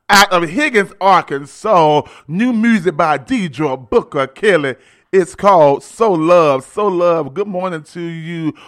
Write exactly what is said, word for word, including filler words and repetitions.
out of Higgins, Arkansas. New music by Deidre Booker Kelly. It's called So Love. So Love. Good morning to you.